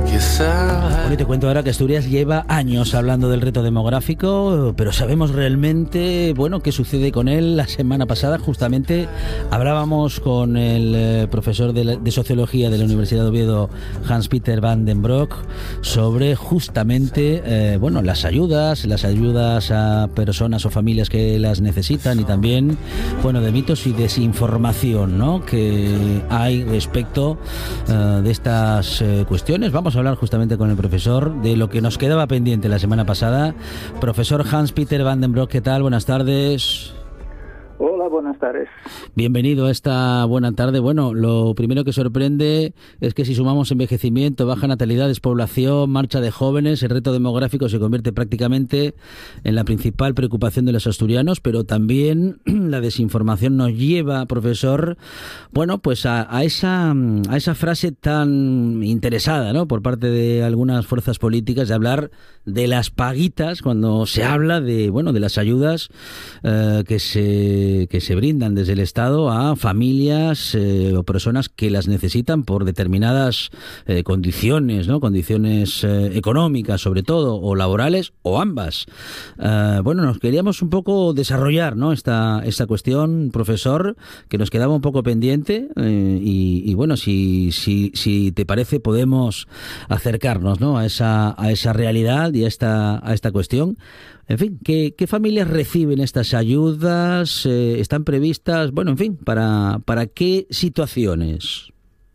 Bueno, y te cuento ahora que Asturias lleva años hablando del reto demográfico, pero sabemos realmente, bueno, qué sucede con él. La semana pasada justamente hablábamos con el profesor de Sociología de la Universidad de Oviedo, Hans-Peter van den Broek, sobre justamente, bueno, las ayudas a personas o familias que las necesitan y también, bueno, de mitos y desinformación, ¿no?, que hay respecto de estas cuestiones. Vamos a hablar justamente con el profesor de lo que nos quedaba pendiente la semana pasada. Profesor Hans-Peter van den Broek, ¿qué tal? Buenas tardes. Hola, buenas tardes. Bienvenido a esta buena tarde. Bueno, lo primero que sorprende es que si sumamos envejecimiento, baja natalidad, despoblación, marcha de jóvenes, el reto demográfico se convierte prácticamente en la principal preocupación de los asturianos, pero también la desinformación nos lleva, profesor, bueno, pues a esa frase tan interesada, ¿no?, por parte de algunas fuerzas políticas de hablar de las paguitas cuando se habla de, bueno, de las ayudas que se brindan desde el Estado a familias o personas que las necesitan por determinadas condiciones, ¿no?, condiciones económicas sobre todo, o laborales, o ambas. Bueno, nos queríamos un poco desarrollar, ¿no?, esta cuestión, profesor, que nos quedaba un poco pendiente y bueno, si te parece podemos acercarnos, ¿no?, a esa realidad y a esta cuestión. En fin, ¿qué familias reciben estas ayudas? ¿Están previstas? Bueno, en fin, ¿para qué situaciones?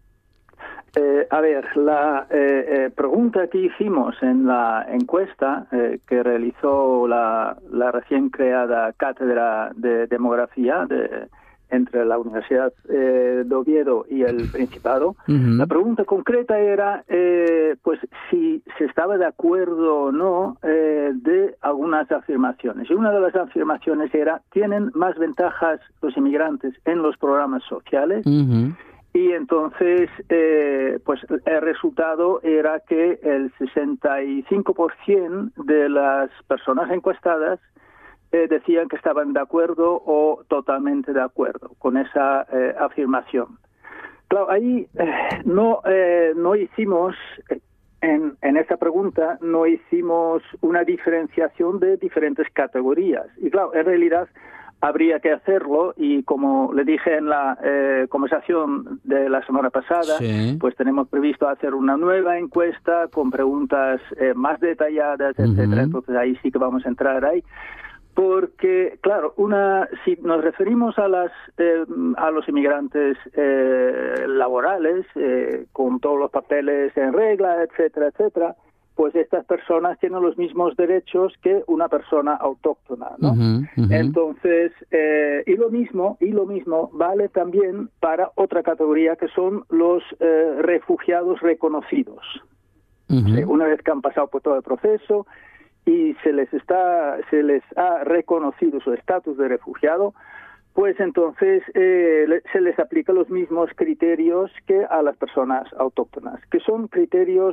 A ver, la pregunta que hicimos en la encuesta que realizó la recién creada Cátedra de Demografía entre la Universidad de Oviedo y el Principado, la pregunta concreta era pues si se estaba de acuerdo o no de algunas afirmaciones. Y una de las afirmaciones era: tienen más ventajas los inmigrantes en los programas sociales. Y entonces, pues el resultado era que el 65% de las personas encuestadas decían que estaban de acuerdo o totalmente de acuerdo con esa afirmación. Claro, ahí no hicimos, en esa pregunta, no hicimos una diferenciación de diferentes categorías. Y claro, en realidad habría que hacerlo, y como le dije en la conversación de la semana pasada, sí, pues tenemos previsto hacer una nueva encuesta con preguntas más detalladas, etcétera. Entonces ahí sí que vamos a entrar ahí. Porque, claro, si nos referimos a los inmigrantes laborales, con todos los papeles en regla, etcétera, etcétera, pues estas personas tienen los mismos derechos que una persona autóctona, ¿no? Entonces, y lo mismo vale también para otra categoría, que son los refugiados reconocidos. Una vez que han pasado por todo el proceso y se les ha reconocido su estatus de refugiado, pues entonces se les aplica los mismos criterios que a las personas autóctonas, que son criterios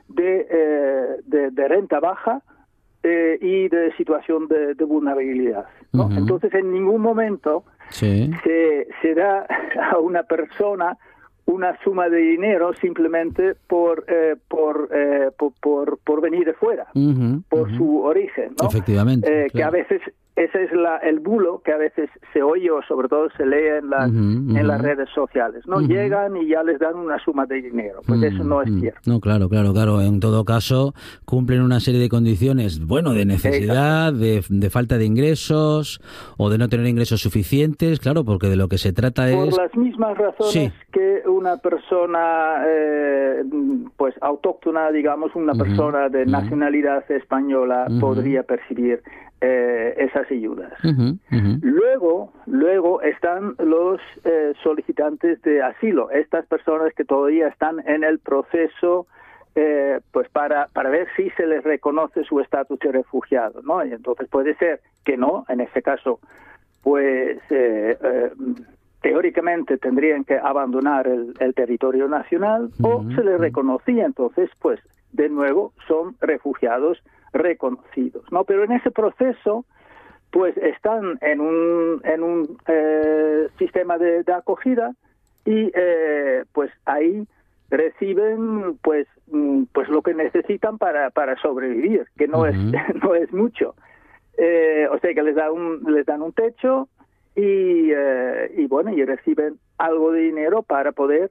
de renta baja y de situación de vulnerabilidad, ¿no? Entonces, en ningún momento se da a una persona una suma de dinero simplemente por venir de fuera, por su origen, ¿no? Efectivamente, claro. Que claro. a veces ese es el bulo que a veces se oye, o sobre todo se lee en las redes sociales, ¿no? Llegan y ya les dan una suma de dinero. Pues eso no es cierto. No, claro. En todo caso, cumplen una serie de condiciones, bueno, de necesidad, de falta de ingresos o de no tener ingresos suficientes, claro, porque de lo que se trata es... Por las mismas razones que una persona, pues autóctona, digamos, una persona de nacionalidad española podría percibir esas ayudas. Luego están los solicitantes de asilo, estas personas que todavía están en el proceso, pues para ver si se les reconoce su estatus de refugiado, ¿no? Y entonces puede ser que no, en ese caso, pues teóricamente tendrían que abandonar el territorio nacional, o se les reconocía, entonces pues de nuevo son refugiados reconocidos, ¿no? Pero en ese proceso pues están en un sistema de acogida y pues ahí reciben pues lo que necesitan para sobrevivir, que no es no es mucho. O sea que les dan un techo y bueno, y reciben algo de dinero para poder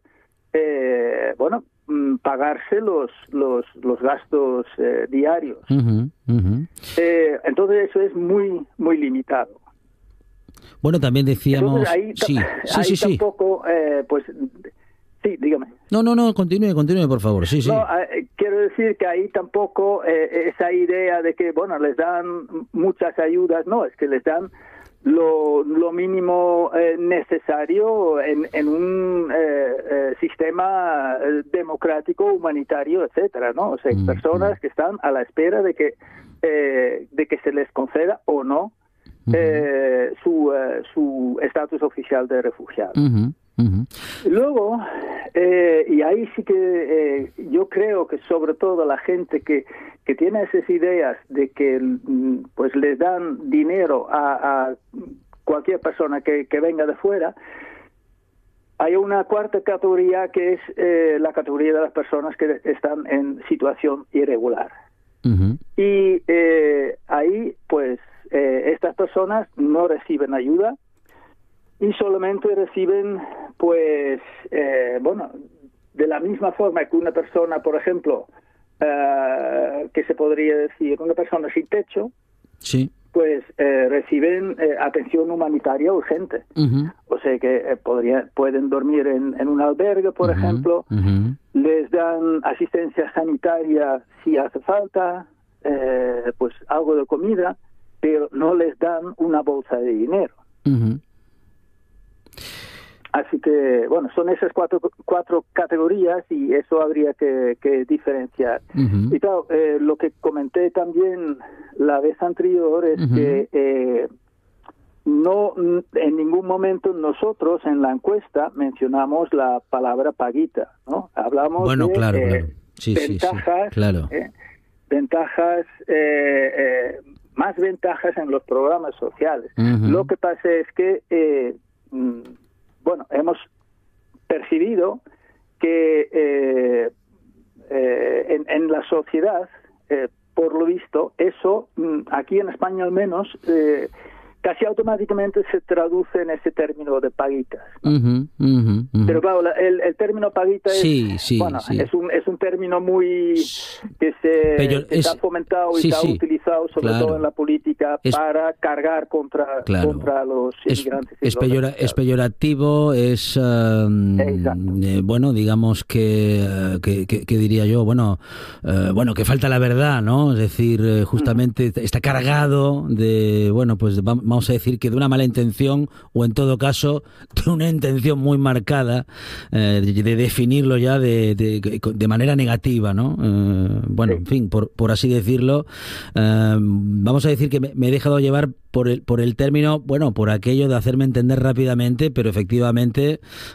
pagarse los gastos diarios. Entonces eso es muy muy limitado. Bueno, también decíamos... Entonces, ahí tampoco, pues... Sí, dígame. No, continúe, por favor. Sí. No, quiero decir que ahí tampoco esa idea de que, bueno, les dan muchas ayudas, no, es que les dan lo mínimo necesario en un sistema democrático, humanitario, etcétera, ¿no? O sea, personas que están a la espera de que se les conceda o no su estatus oficial de refugiado. Luego, y ahí sí que yo creo que sobre todo la gente que tiene esas ideas de que pues les dan dinero a cualquier persona que venga de fuera, hay una cuarta categoría que es la categoría de las personas que están en situación irregular. Y ahí pues estas personas no reciben ayuda y solamente reciben, pues, de la misma forma que una persona, por ejemplo, que se podría decir, una persona sin techo, sí, pues reciben atención humanitaria urgente. O sea que pueden dormir en un albergue, por ejemplo, les dan asistencia sanitaria si hace falta, pues algo de comida, pero no les dan una bolsa de dinero. Así que, bueno, son esas cuatro categorías y eso habría que diferenciar. Y claro, lo que comenté también la vez anterior es que no en ningún momento nosotros en la encuesta mencionamos la palabra paguita, ¿no? Hablamos de claro. Sí, ventajas, claro. Ventajas, más ventajas en los programas sociales. Lo que pasa es que hemos percibido que en la sociedad, por lo visto, eso, aquí en España al menos, casi automáticamente se traduce en ese término de paguitas, ¿no? Pero claro, el término paguita es un término muy que está fomentado y está utilizado sobre todo en la política para cargar contra los inmigrantes. Es peyorativo, es digamos que diría yo, que falta la verdad, ¿no? Es decir, justamente está cargado de, vamos a decir que de una mala intención o en todo caso de una intención muy marcada de definirlo ya de manera negativa, ¿no? En fin, por así decirlo, vamos a decir que me he dejado llevar por el término, por aquello de hacerme entender rápidamente, pero efectivamente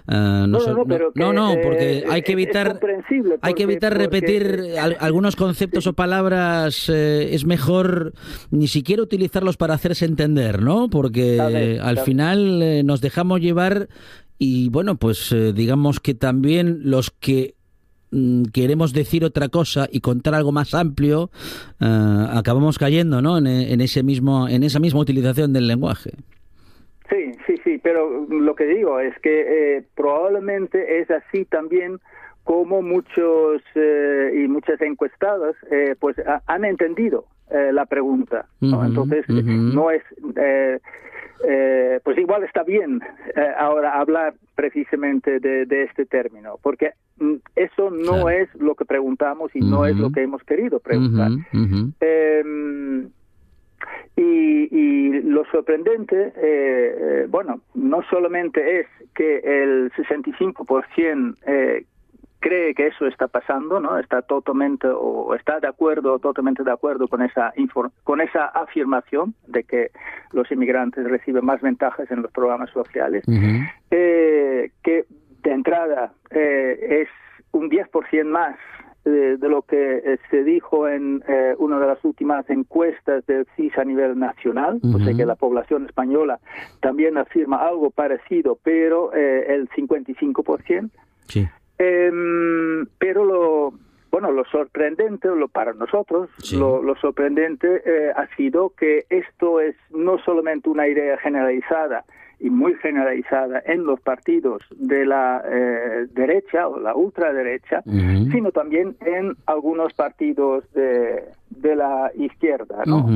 porque hay que evitar repetir algunos conceptos o palabras, es mejor ni siquiera utilizarlos para hacerse entender, ¿no? Porque al final nos dejamos llevar y digamos que también los que queremos decir otra cosa y contar algo más amplio, acabamos cayendo, ¿no? en esa misma utilización del lenguaje. Sí, pero lo que digo es que probablemente es así también como muchos y muchas encuestadas pues han entendido la pregunta, ¿no? Entonces no es pues igual está bien ahora hablar precisamente de este término, porque eso no es lo que preguntamos y no es lo que hemos querido preguntar. Y lo sorprendente, no solamente es que el 65% cree que eso está pasando, ¿no? Está totalmente de acuerdo con esa afirmación de que los inmigrantes reciben más ventajas en los programas sociales, que de entrada es un 10% más de lo que se dijo en una de las últimas encuestas del CIS a nivel nacional. O sea que la población española también afirma algo parecido, pero el 55%. Sí. Pero bueno, lo sorprendente para nosotros, sí. lo sorprendente ha sido que esto es no solamente una idea generalizada y muy generalizada en los partidos de la derecha o la ultraderecha, sino también en algunos partidos de la izquierda, ¿no?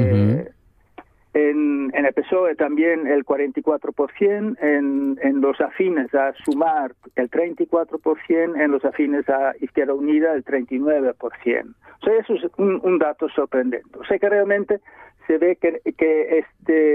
En el PSOE también el 44%, en los afines a Sumar el 34%, en los afines a Izquierda Unida el 39%. O sea, eso es un dato sorprendente. O sea que realmente se ve que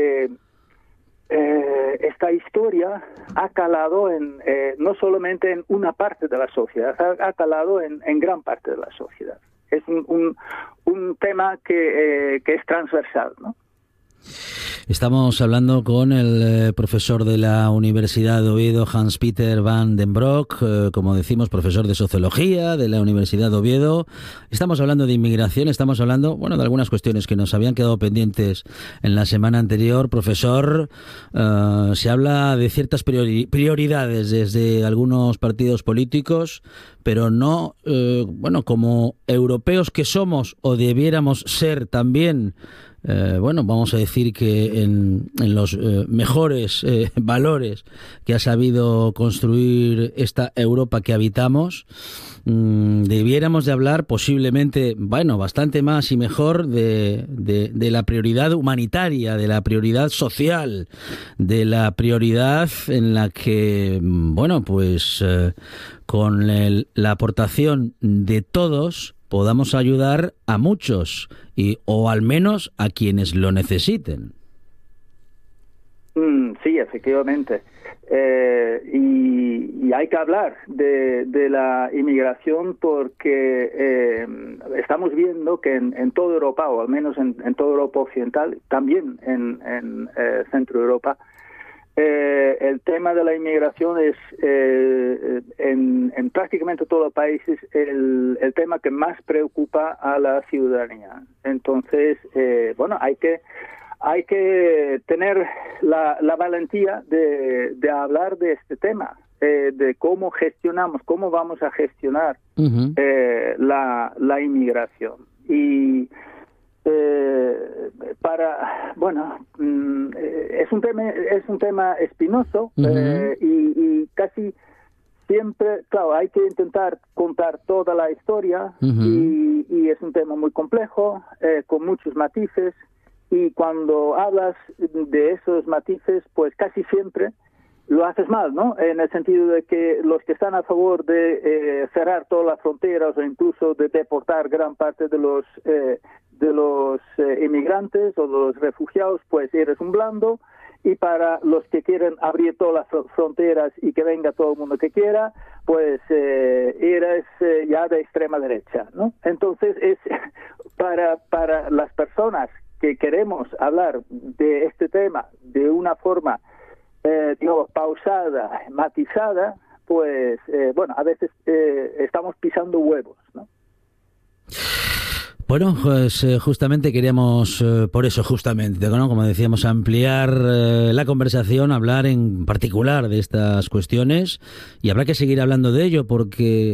esta historia ha calado no solamente en una parte de la sociedad, ha calado en gran parte de la sociedad. Es un tema que es transversal, ¿no? Estamos hablando con el profesor de la Universidad de Oviedo, Hans-Peter van den Broek, como decimos, profesor de Sociología de la Universidad de Oviedo. Estamos hablando de inmigración, estamos hablando, bueno, de algunas cuestiones que nos habían quedado pendientes en la semana anterior. Profesor, se habla de ciertas prioridades desde algunos partidos políticos, pero no, bueno, como europeos que somos o debiéramos ser también, bueno, vamos a decir que en los mejores valores que ha sabido construir esta Europa que habitamos, debiéramos de hablar posiblemente, bueno, bastante más y mejor de la prioridad humanitaria, de la prioridad social, de la prioridad en la que, bueno, pues con la aportación de todos podamos ayudar a muchos o al menos a quienes lo necesiten. Sí, efectivamente. Y hay que hablar de la inmigración porque estamos viendo que en toda Europa, o al menos en toda Europa occidental, también en Centro Europa, el tema de la inmigración es en prácticamente todos los países el tema que más preocupa a la ciudadanía. Entonces, bueno, hay que tener la valentía de hablar de este tema, de cómo vamos a gestionar la inmigración. Y es un tema espinoso, y casi siempre, claro, hay que intentar contar toda la historia, y es un tema muy complejo, con muchos matices, y cuando hablas de esos matices, pues casi siempre lo haces mal, ¿no? En el sentido de que los que están a favor de cerrar todas las fronteras o incluso de deportar gran parte de los inmigrantes o de los refugiados, pues eres un blando, y para los que quieren abrir todas las fronteras y que venga todo el mundo que quiera, pues eres ya de extrema derecha, ¿no? Entonces es para las personas que queremos hablar de este tema de una forma digamos pausada, matizada, pues bueno, a veces estamos pisando huevos, ¿no? Bueno, pues justamente queríamos, por eso justamente, ¿no? Como decíamos, ampliar la conversación, hablar en particular de estas cuestiones, y habrá que seguir hablando de ello porque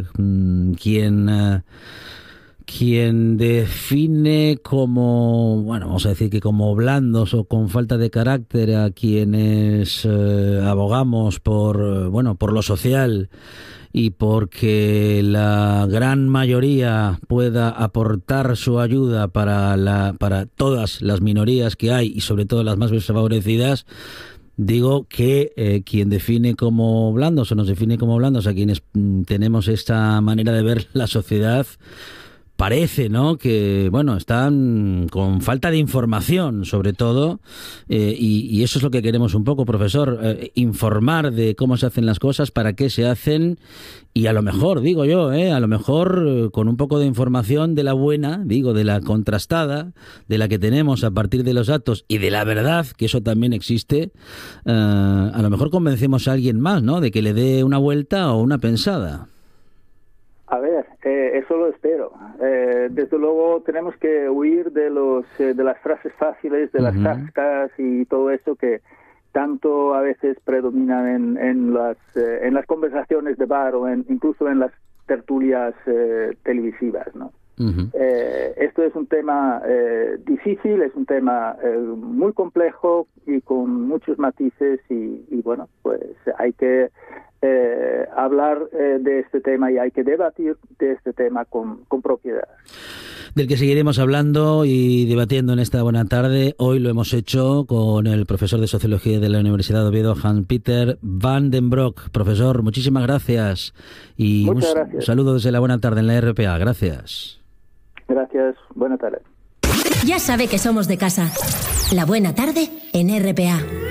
quien define como, bueno, vamos a decir que como blandos o con falta de carácter a quienes abogamos por, bueno, por lo social y porque la gran mayoría pueda aportar su ayuda para todas las minorías que hay y sobre todo las más desfavorecidas, digo que quien define como blandos o nos define como blandos a quienes tenemos esta manera de ver la sociedad, parece, ¿no?, que, bueno, están con falta de información, sobre todo, y eso es lo que queremos un poco, profesor, informar de cómo se hacen las cosas, para qué se hacen, y a lo mejor, digo yo, a lo mejor con un poco de información de la buena, digo, de la contrastada, de la que tenemos a partir de los datos y de la verdad, que eso también existe, a lo mejor convencemos a alguien más, ¿no?, de que le dé una vuelta o una pensada. A ver, eso lo espero. Desde luego tenemos que huir de las frases fáciles, de las tascas y todo eso que tanto a veces predominan en las conversaciones de bar o incluso en las tertulias televisivas, ¿no? Uh-huh. Esto es un tema difícil, es un tema muy complejo y con muchos matices y bueno, pues hay que hablar de este tema y hay que debatir de este tema con propiedad. Del que seguiremos hablando y debatiendo en esta buena tarde. Hoy lo hemos hecho con el profesor de Sociología de la Universidad de Oviedo, Hans-Peter van den Broek. Profesor, muchísimas gracias y Muchas gracias. Un saludo desde la buena tarde en la RPA. Gracias. Gracias, buena tarde. Ya sabe que somos de casa. La buena tarde en RPA.